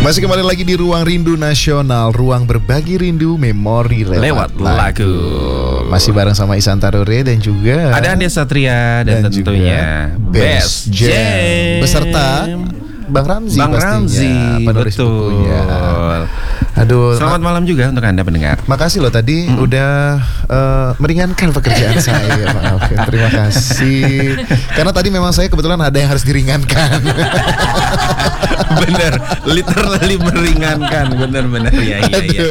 Masih kembali lagi di Ruang Rindu Nasional, ruang berbagi rindu memori lewat lagu. Masih bareng sama Ihsan Tarure dan juga ada Andia Satria dan tentunya Best Jam beserta Bang Ramzi, penulis bukunya. Aduh, selamat malam juga untuk Anda pendengar. Makasih loh tadi udah meringankan pekerjaan saya, Bang Alvin. Terima kasih. Karena tadi memang saya kebetulan ada yang harus diringankan. Bener, literally meringankan. Bener ya.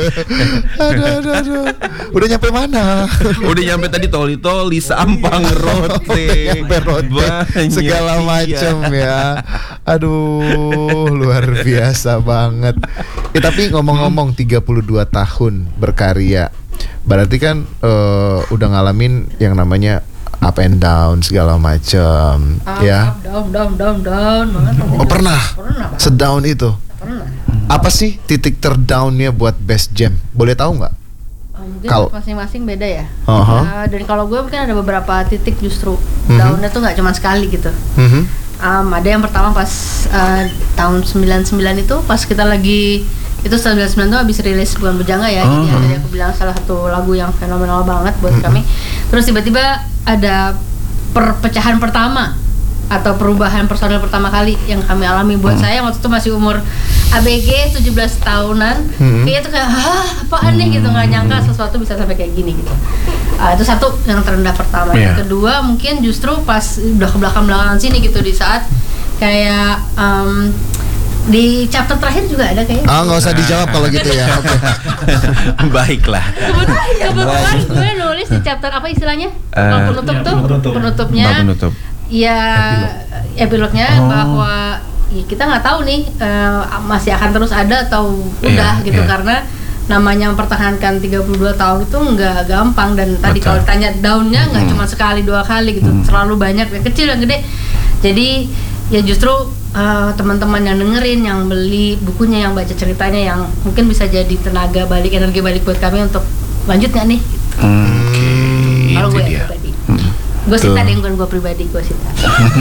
Aduh. Udah nyampe mana? Udah nyampe tadi toli Sampang, Rote, segala macam ya. Aduh, luar biasa banget. Tapi ngomong-ngomong 32 tahun berkarya, berarti kan udah ngalamin yang namanya up and down segala macam, ya. Down banget. Oh, pernah sedown itu? Pernah. Apa sih titik terdownnya buat Best Jam? Boleh tahu nggak? Mungkin masing-masing beda ya. Dan kalau gue mungkin ada beberapa titik justru downnya tuh nggak cuma sekali gitu. Ada yang pertama pas tahun 99 itu pas kita lagi itu 99 tuh habis rilis Bukan Bujangga ya. Jadi yang tadi aku bilang salah satu lagu yang fenomenal banget buat kami. Terus tiba-tiba ada perpecahan pertama atau perubahan personil pertama kali yang kami alami. Buat saya waktu itu masih umur ABG 17 tahunan. Kayaknya tuh kayak apaan nih gitu, nggak nyangka sesuatu bisa sampai kayak gini gitu. Itu satu yang terendah pertama. Yang kedua mungkin justru pas udah ke belakang-belakangan sini gitu, di saat kayak di chapter terakhir juga ada kayaknya. Nggak usah dijawab kalau gitu ya. Oke. Baiklah. Kebetulan gue nulis di chapter apa istilahnya? Penutupnya. Ya, epilognya bahwa ya kita nggak tahu nih masih akan terus ada atau udah gitu. Karena namanya mempertahankan 32 tahun itu nggak gampang. Dan tadi kalau ditanya downnya nggak cuma sekali dua kali gitu, selalu banyak, yang kecil yang gede. Jadi ya justru teman-teman yang dengerin, yang beli bukunya, yang baca ceritanya, yang mungkin bisa jadi tenaga balik, energi balik buat kami untuk lanjut nggak nih? Kalau gue pribadi, gue Sita deh, bukan gue pribadi, gue Sita.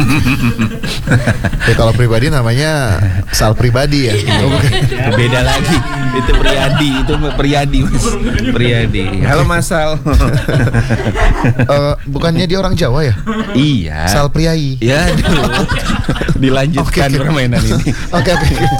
Ya kalau pribadi namanya Sal pribadi ya. Beda lagi. Itu Priyadi. Halo Mas Sal. Bukannya dia orang Jawa ya? Iya. Sal Priai. Ya, dilanjutkan permainan ini. Oke.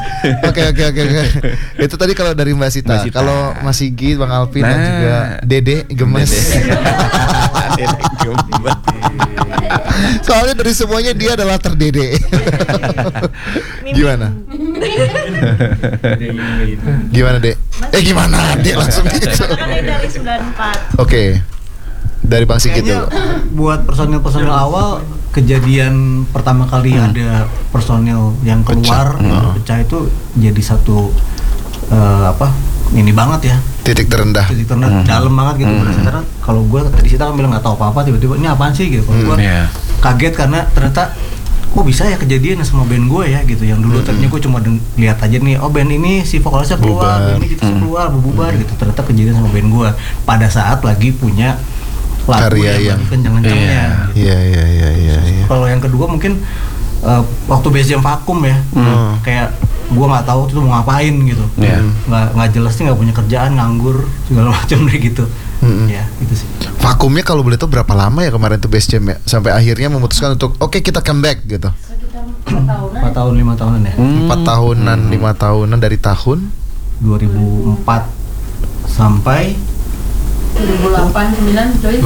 Itu tadi kalau dari Mbak Sita. Kalau Mas Sigit, Bang Alvin dan juga Dede Gemes. Dede Gemes. Soalnya dari semuanya dia adalah terdede. Gimana? Gimana Dek? Gimana Dek langsung gitu? Dari 94. Oke. Dari Bang Sigit dulu. Buat personil awal, kejadian pertama kali ada personil yang keluar pecah itu jadi satu ini banget ya, titik terendah dalam banget gitu. Karena kalau gue tadi Sita kan bilang nggak tahu apa-apa, tiba-tiba ini apaan sih gitu. Kalau gue kaget karena ternyata kok bisa ya kejadian sama band gue ya gitu. Yang dulu tadinya gue cuma lihat aja nih, band ini si vokalisnya keluar, band ini gitu keluar, bubar gitu. Ternyata kejadian sama band gue pada saat lagi punya lagu karya yang kencang-kencangnya. Iya. Kalau yang kedua mungkin waktu Best Jam vakum ya, kayak gue nggak tahu itu mau ngapain gitu, nggak jelas sih, nggak punya kerjaan, nganggur segala macam deh gitu. Ya gitu sih. Vakumnya kalau boleh tahu berapa lama ya kemarin tuh Best Jam ya, sampai akhirnya memutuskan untuk oke, kita comeback gitu? 4 tahun 5 tahunan ya. 4 tahunan 5 tahunan dari tahun 2004 sampai 2008, 2009,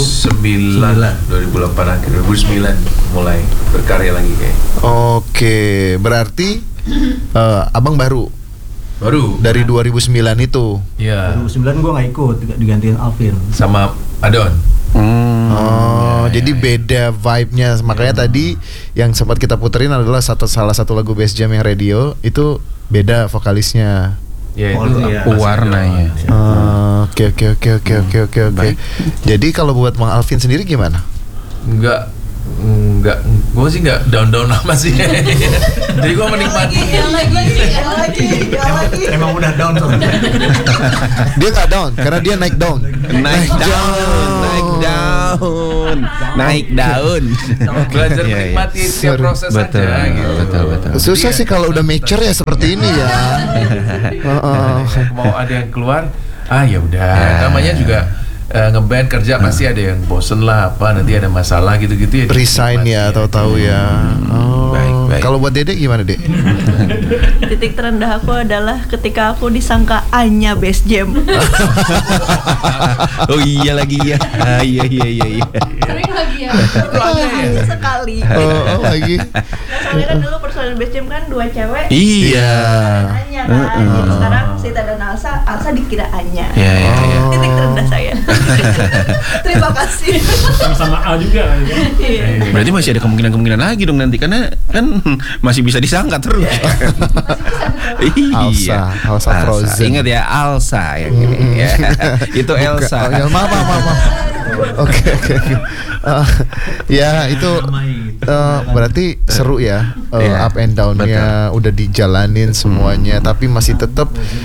2008 akhir, 2009 mulai berkarya lagi kayak. Oke, berarti abang baru dari 2009 itu. Iya. 2009 gue nggak ikut, digantiin Alvin sama Adon. Jadi beda vibe-nya. Makanya tadi yang sempat kita puterin adalah salah satu lagu Best Jam yang radio itu beda vokalisnya. Ya itu warnanya. Oke. Jadi kalau buat Bang Alvin sendiri gimana? Enggak Enggak, gue sih enggak down amat sih. Jadi gue menikmati. lagi. Emang udah down tuh. Dia nggak down karena dia naik down. Naik daun. Belajar menikmati setiap proses betul, aja gitu. betul. Susah sih kalau udah mature ya seperti ini ya. Mau ada yang keluar, ya udah. Namanya juga ngeband kerja pasti ada yang bosen lah apa, nanti ada masalah gitu-gitu ya. Resign ya, tahu-tahu ya. Baik. Kalau buat Dede gimana, Dek? Titik terendah aku adalah ketika aku disangka Anya Best Jam. Oh iya lagi ya. Iya. Sering lagi ya. Sekali. Oh lagi. Soalnya kan dulu personil Best Jam kan 2 cewek. Iya. Anya kan. Jadi sekarang Sita dan Alsa dikira Anya. Iya. Titik terendah saya. Terima kasih. Sama A juga kan? Iya. Berarti masih ada kemungkinan lagi dong nanti, karena kan masih bisa disangka terus. Alsa Frozen. Ingat ya, Alsa yang ini ya. Itu Elsa. Maaf. Oke. Ya itu berarti seru ya, up and down-nya udah dijalanin semuanya, tapi masih tetap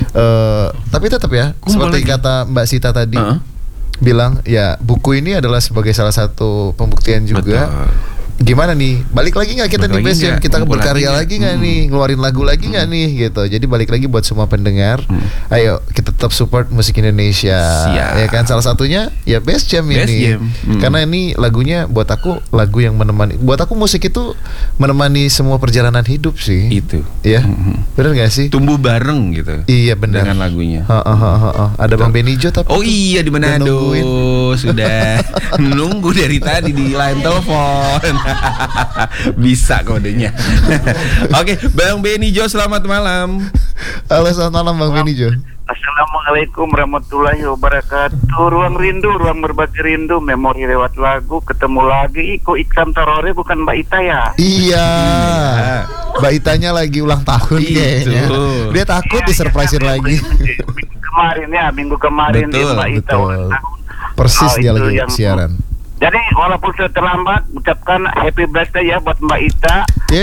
ya seperti kata Mbak Sita tadi bilang ya, buku ini adalah sebagai salah satu pembuktian juga. Betul. Gimana nih, balik lagi nggak kita di Best Jam, kita berkarya lagi nggak nih, ngeluarin lagu lagi nggak nih gitu. Jadi balik lagi buat semua pendengar, ayo kita tetap support musik Indonesia. Siap. Ya kan, salah satunya ya Best Jam ini. Karena ini lagunya buat aku lagu yang menemani, buat aku musik itu menemani semua perjalanan hidup sih. Itu ya, benar nggak sih? tumbuh bareng gitu. Iya benar. Dengan lagunya. Ada Bang Benijo tapi Oh iya, di Manado sudah nunggu dari tadi di line telepon. Bisa kodenya. Oke, Bang Benijo, selamat malam. Halo, selamat malam Bang Benijo. Assalamualaikum warahmatullahi wabarakatuh. Ruang rindu, ruang berbagi rindu, memori lewat lagu, ketemu lagi. Iko Iksan Tarore, bukan Mbak Ita ya? Iya. Mbak Itanya lagi ulang tahun kayaknya. Dia takut disurprisein lagi. Minggu kemarin Betul, Mbak Ita ulang tahun. Persis dia lagi siaran. Jadi walaupun sudah terlambat, ucapkan happy birthday ya buat Mbak Ita.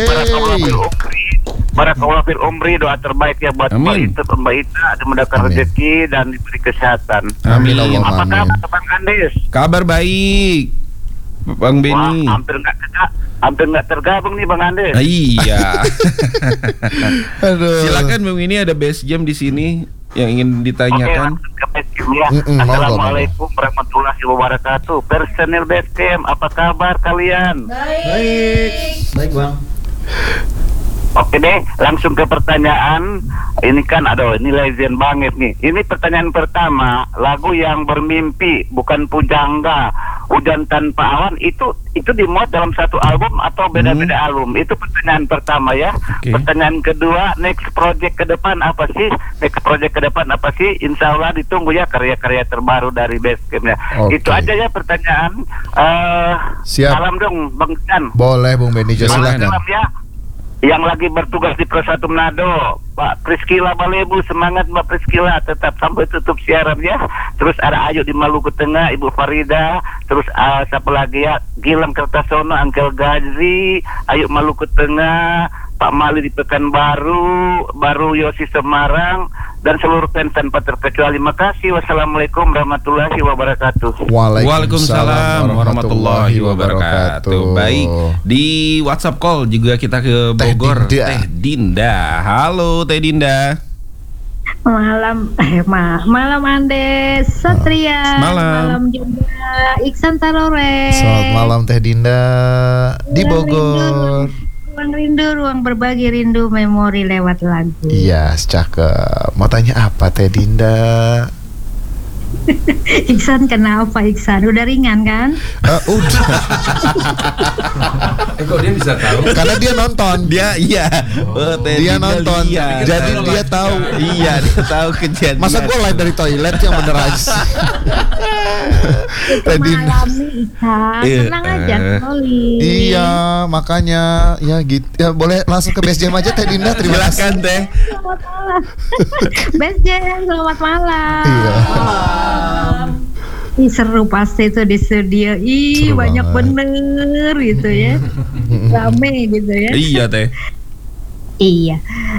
Barakallahu fil umri, doa terbaik ya buat Mbak Ita, dimudahkan rezeki dan diberi kesehatan. Amin. Apa kabar Bang Andes? Kabar baik, Bang Beni. Wah, hampir nggak tergabung nih Bang Andes. Iya. Aduh. Silakan Bang, ini ada Best Jam di sini yang ingin ditanyakan. Assalamualaikum warahmatullahi wabarakatuh. Personil Best Jam, apa kabar kalian? Baik Bang. Oke deh, langsung ke pertanyaan. Ini kan ini legend banget nih. Ini pertanyaan pertama, lagu yang bermimpi bukan pujangga, hujan tanpa awan, itu dimuat dalam satu album atau beda-beda album? Itu pertanyaan pertama ya. Okay. Pertanyaan kedua, next project ke depan apa sih? Insya Allah ditunggu ya karya-karya terbaru dari Best Jam ya. Okay. Itu aja ya pertanyaan. Siap. Salam dong Bang Chan. Boleh Bung Benijo, silakan. Salam ya. Yang lagi bertugas di Pro 1 Manado, Pak Priskila Balebu, semangat Mbak Priskila, tetap sampai tutup siaran ya. Terus ada Ayu di Maluku Tengah, Ibu Farida, terus siapa lagi ya, Gilang Kertasono, Angkel Gazi, Ayu Maluku Tengah, Pak Mali di Pekanbaru, Baru Yosi Semarang, dan seluruh fans tanpa terkecuali. Makasih. Wassalamualaikum warahmatullahi wabarakatuh. Waalaikumsalam warahmatullahi wabarakatuh. Baik, di WhatsApp call juga kita ke Bogor. Teh Dinda. Halo Teh Dinda. Malam Andes Satria. Malam juga Iksan Tarore. Selamat malam Teh Dinda di Bogor. Ruang rindu, ruang berbagi rindu, memori lewat lagu. Iya, cakep. Mau tanya apa Teh Dinda? Iksan kenapa Iksan? Udah ringan kan? Udah. Kok dia bisa tahu? Karena dia nonton. Dia Dia nonton. Jadi dia tahu. Iya, dia tahu kejadian. Masa gue live dari toilet yang bener aja. Mengalami Iksan. Tenang aja, Oli. Iya, makanya ya gitu. Ya boleh langsung ke Best Jam aja Teh Dinda. Terima kasih. Silakan Teh. Selamat malam. Best Jam, selamat malam. Iya. Seru pasti itu di studio. Seru Banyak banget. bener gitu ya. Rame gitu ya. Iya teh. Iya.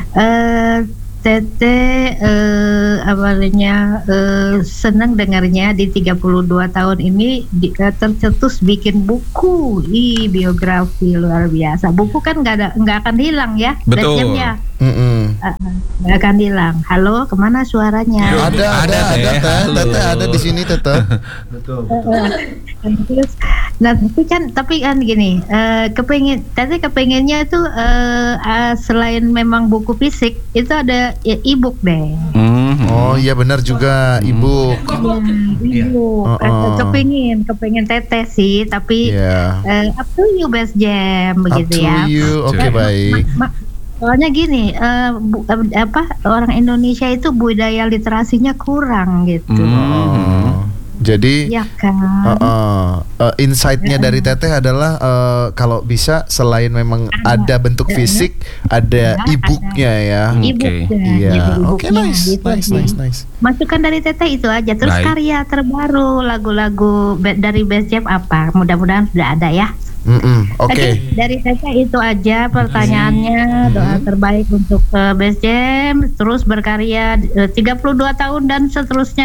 Teteh awalnya senang dengarnya di 32 tahun ini tercetus bikin buku. Biografi luar biasa. Buku kan nggak akan hilang ya. Betul. Legend-nya. Nggak akan hilang. Halo, kemana suaranya? Ada Teteh ada di sini teteh. Betul. Terus, nah tapi kan gini, Teteh kepengennya tuh selain memang buku fisik itu ada e-book deh. Oh iya benar juga ibu. E-book. Kepengin Teteh sih, tapi up to you Best Jam begitu ya. Up to you, oke baik. Soalnya gini, orang Indonesia itu budaya literasinya kurang gitu. Jadi ya kan? Insight-nya dari Teteh adalah kalau bisa selain memang ada bentuk fisik, ada e-booknya ya. E-booknya. Oke, nice. Masukan dari Teteh itu aja. Terus karya terbaru, lagu-lagu dari Best Jam apa? Mudah-mudahan sudah ada ya. Oke. Dari Teteh itu aja pertanyaannya. Doa terbaik untuk Best Jam, terus berkarya 32 tahun dan seterusnya.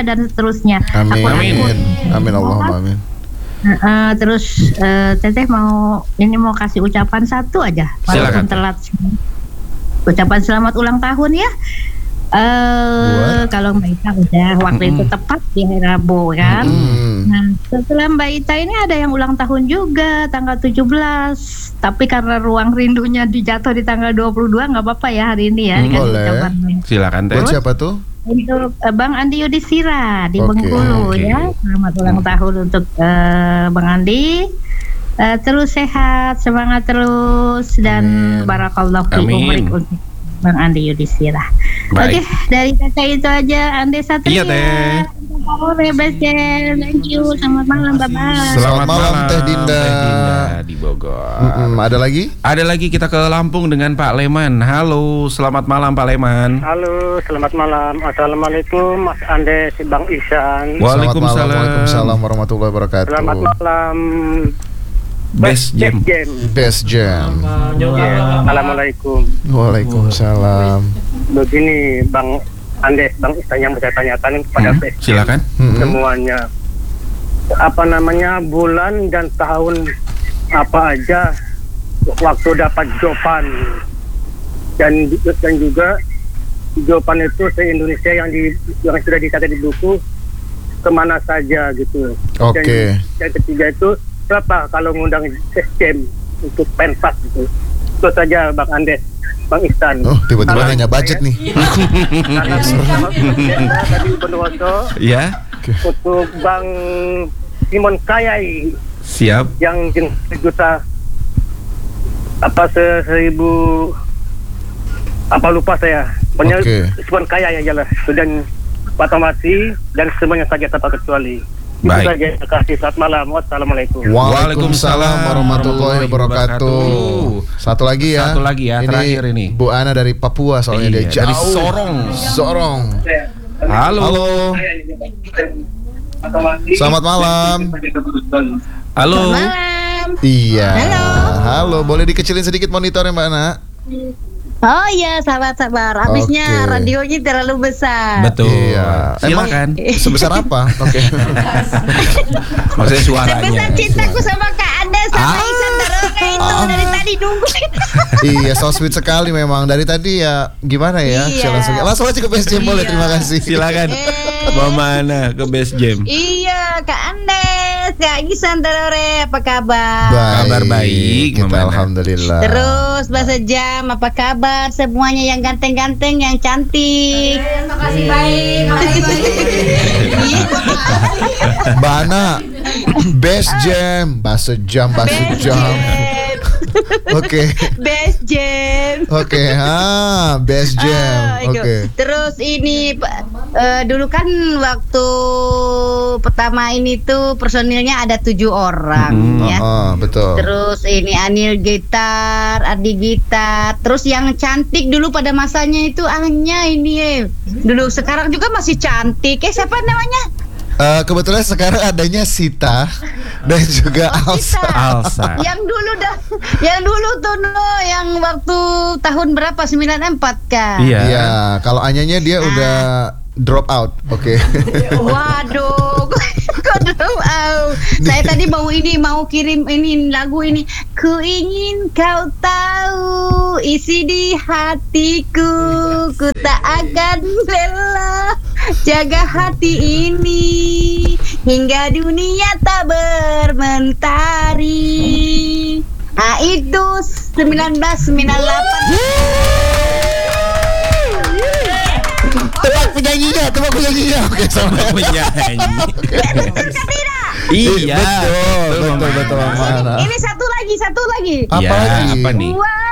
Amin Allahumma amin. Terus Teteh mau kasih ucapan satu aja. Walaupun telat. Ucapan selamat ulang tahun ya. Kalau Mbak Ita udah waktu itu tepat di hari Rabu kan. Nah setelah Mbak Ita ini ada yang ulang tahun juga tanggal 17. Tapi karena ruang rindunya dijatuh di tanggal 22 nggak apa-apa ya hari ini ya. Boleh. Silakan Teh. Buat siapa tuh? Untuk Bang Andi Yudhistira di Bengkulu ya. Selamat ulang tahun untuk Bang Andi. Terus sehat, semangat terus dan barakallahu fi umrik untuk Bang Andi Yudhistira. Oke, dari Teteh itu aja. Andi Satria. Iya Teh. Best Jam. Thank you. Selamat malam, bye-bye. Selamat malam Teh Dinda di Bogor. Ada lagi? Ada lagi, kita ke Lampung dengan Pak Leman. Halo, selamat malam Pak Leman. Halo, selamat malam. Assalamualaikum Mas Ande, si Bang Ihsan. Waalaikumsalam warahmatullahi wabarakatuh. Selamat malam. Best Jam. Assalamualaikum. Waalaikumsalam. Begini Bang Ande, Bang Ihsan yang saya tanyakan kepada silakan. Semuanya. Apa namanya bulan dan tahun apa aja waktu dapat jawaban dan juga jawaban itu se-Indonesia yang sudah dicatat di buku kemana saja gitu. Oke. Dan ketiga itu berapa kalau ngundang SCM untuk pentas gitu. Itu saja Bang Andes, Bang Ihsan. Oh, tiba-tiba nanya budget nih. Tadi Bondowoso. Ya. Untuk Bang Simon Kayai. Siap. Yang juta apa 1000 apa lupa saya. Pokoknya Simon Kayai aja lah. Dan Pak Tomasi dan semuanya saja tanpa kecuali. Baik. Itu saja. Terima kasih. Selamat malam. Wassalamualaikum. Waalaikumsalam warahmatullahi wabarakatuh. Satu lagi ya. Terakhir ini. Bu Ana dari Papua soalnya dia jauh. Dari Sorong. Halo. Selamat malam. Halo. Malam. Iya. Halo. Boleh dikecilin sedikit monitornya Mbak Ana? Oh iya, sabar. Habisnya radionya terlalu besar. Betul. Iya. Silakan. Sebesar apa? Oke. Maksudnya suaranya. Sebesar cintaku sama Kak Anda sama Ihsan Daroka itu dari tadi nunggu. Iya, so sweet sekali memang. Dari tadi ya gimana ya? Iya. Langsung aja ke Best Jam boleh. Terima kasih. Silakan. Mana ke Best Jam? Iya, Kak Andes, Kak Ihsan Darore, apa kabar? Kabar baik, kita alhamdulillah. Terus Bahasa Jam, apa kabar? Semuanya yang ganteng-ganteng, yang cantik. Makasih baik. Mbak Ana, Best Jam, Bahasa Jam. Oke. Best Jam. Oke, Best Jam. Oke. Terus ini dulu kan waktu pertama ini tuh personilnya ada 7 orang ya. Betul. Terus ini Anil gitar, Adi gitar. Terus yang cantik dulu pada masanya itu Anya ini dulu, sekarang juga masih cantik. Siapa namanya? Kebetulan sekarang adanya Sita dan juga Alsa. Yang dulu tuh yang waktu tahun berapa 94 kan? Iya. Kalau Anyanya dia udah drop out. Oke. Waduh, kok drop out? Saya tadi mau kirim ini lagu ini. Ku ingin kau tahu isi di hatiku, ku tak akan rela jaga hati ini hingga dunia tak bermentari. Nah itu 1998. Tebak penyanyinya. Oke, sama penyanyi. Iya, betul. Mana? Ini satu lagi. Apa lagi? Apa nih?